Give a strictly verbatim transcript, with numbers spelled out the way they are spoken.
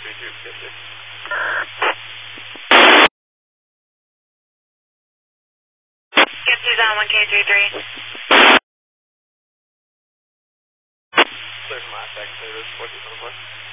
three two, yes, sir. Get two down one K three three. Clear from last second service, four two seven four.